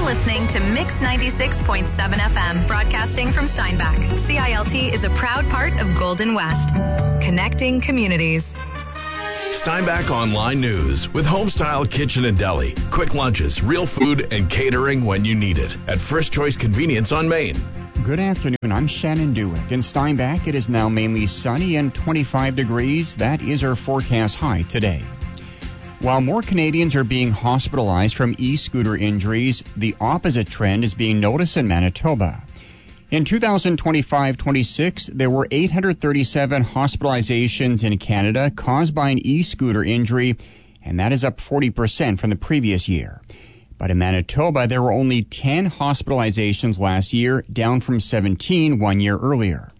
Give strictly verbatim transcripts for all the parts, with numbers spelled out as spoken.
listening to Mix ninety-six point seven F M, broadcasting from Steinbach. C I L T is a proud part of Golden West, connecting communities. Steinbach Online News with Homestyle Kitchen and Deli. Quick lunches, real food, and catering when you need it at First Choice Convenience on Main. Good afternoon. I'm Shannon Dewick. In Steinbach, it is now mainly sunny and twenty-five degrees. That is our forecast high today. While more Canadians are being hospitalized from e-scooter injuries, the opposite trend is being noticed in Manitoba. In two thousand twenty-five twenty-six, there were eight hundred thirty-seven hospitalizations in Canada caused by an e-scooter injury, and that is up forty percent from the previous year. But in Manitoba, there were only ten hospitalizations last year, down from seventeen one year earlier.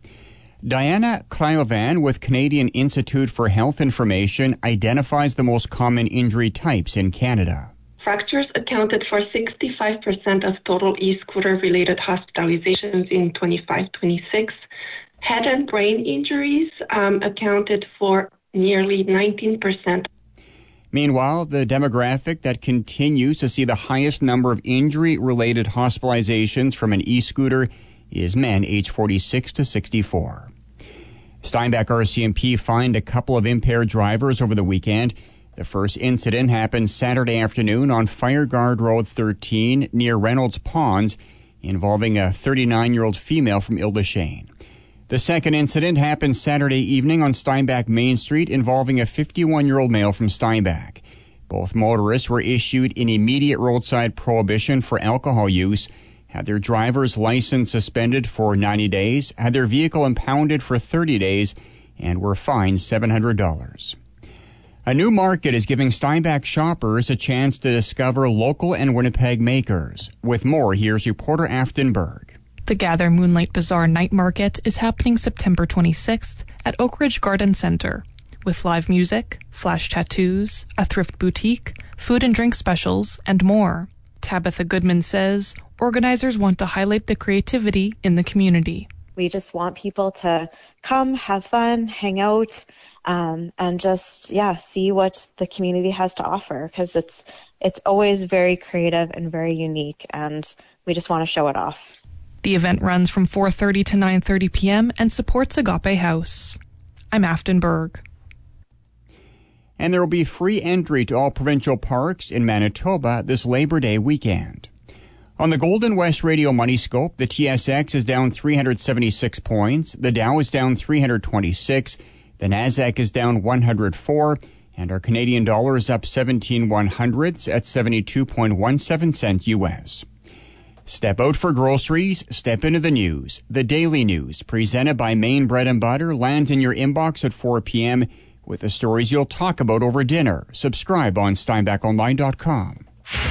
Diana Cryovan with Canadian Institute for Health Information identifies the most common injury types in Canada. Fractures accounted for sixty-five percent of total e-scooter-related hospitalizations in twenty-five twenty-six. Head and brain injuries um, accounted for nearly nineteen percent. Meanwhile, the demographic that continues to see the highest number of injury-related hospitalizations from an e-scooter is men aged forty-six to sixty-four. Steinbach R C M P fined a couple of impaired drivers over the weekend. The first incident happened Saturday afternoon on Fireguard Road thirteen near Reynolds Ponds, involving a thirty-nine-year-old female from Ile-des-Chênes. The second incident happened Saturday evening on Steinbach Main Street, involving a fifty-one-year-old male from Steinbach. Both motorists were issued an immediate roadside prohibition for alcohol use, had their driver's license suspended for ninety days, had their vehicle impounded for thirty days, and were fined seven hundred dollars. A new market is giving Steinbach shoppers a chance to discover local and Winnipeg makers. With more, here's reporter Afton Berg. The Gather Moonlight Bazaar Night Market is happening September twenty-sixth at Oak Ridge Garden Center, with live music, flash tattoos, a thrift boutique, food and drink specials, and more. Tabitha Goodman says organizers want to highlight the creativity in the community. We just want people to come, have fun, hang out, um, and just, yeah, see what the community has to offer, because it's it's always very creative and very unique, and we just want to show it off. The event runs from four thirty to nine thirty p.m. and supports Agape House. I'm Afton Berg. And there will be free entry to all provincial parks in Manitoba this Labor Day weekend. On the Golden West Radio Money Scope, the T S X is down three hundred seventy-six points, the Dow is down three hundred twenty-six, the Nasdaq is down one hundred four, and our Canadian dollar is up seventeen one hundredths at seventy-two point one seven cents U S. Step out for groceries, step into the news. The Daily News, presented by Maine Bread and Butter, lands in your inbox at four p.m. with the stories you'll talk about over dinner. Subscribe on Steinbach Online dot com.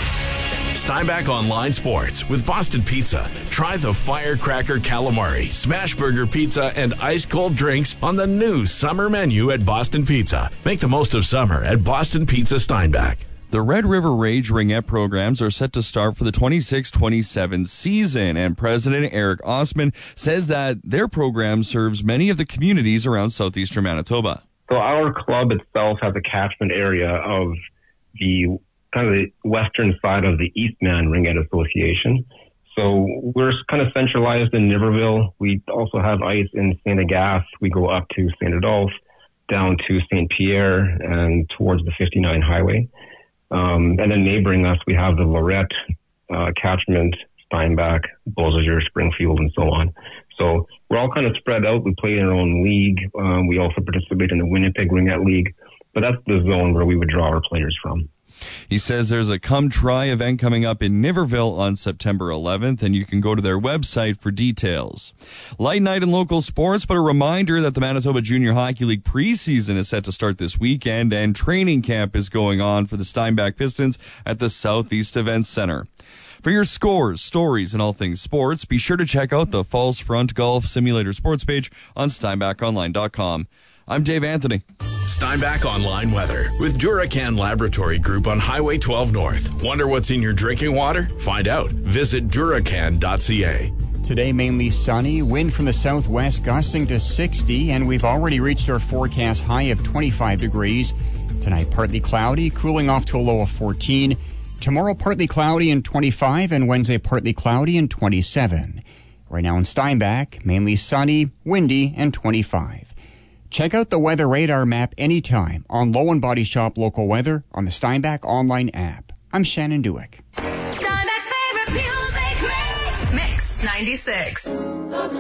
Steinbach Online Sports with Boston Pizza. Try the Firecracker Calamari, Smash Burger Pizza, and ice-cold drinks on the new summer menu at Boston Pizza. Make the most of summer at Boston Pizza Steinbach. The Red River Rage Ringette programs are set to start for the twenty-six twenty-seven season, and President Eric Osman says that their program serves many of the communities around southeastern Manitoba. So our club itself has a catchment area of the kind of the western side of the Eastman Ringette Association. So we're kind of centralized in Niverville. We also have ice in Saint Agath. We go up to Saint Adolphe, down to Saint Pierre, and towards the fifty-nine highway. Um, and then neighboring us, we have the Lorette, uh, catchment, Steinbach, Beausejour, Springfield, and so on. So we're all kind of spread out. We play in our own league. Um, we also participate in the Winnipeg Ringette League. But that's the zone where we would draw our players from. He says there's a Come Try event coming up in Niverville on September eleventh, and you can go to their website for details. Light night in local sports, but a reminder that the Manitoba Junior Hockey League preseason is set to start this weekend, and training camp is going on for the Steinbach Pistons at the Southeast Events Center. For your scores, stories, and all things sports, be sure to check out the Falls Front Golf Simulator sports page on Steinbach Online dot com. I'm Dave Anthony. Steinbach Online weather with Duracan Laboratory Group on Highway twelve North. Wonder what's in your drinking water? Find out. Visit Duracan dot c a. Today, mainly sunny, wind from the southwest gusting to sixty, and we've already reached our forecast high of twenty-five degrees. Tonight, partly cloudy, cooling off to a low of fourteen. Tomorrow, partly cloudy and twenty-five, and Wednesday, partly cloudy and twenty-seven. Right now in Steinbach, mainly sunny, windy, and twenty-five. Check out the weather radar map anytime on Low and Body Shop Local Weather on the Steinbach online app. I'm Shannon Dewick. Steinbach's favorite music mix. Mix ninety-six.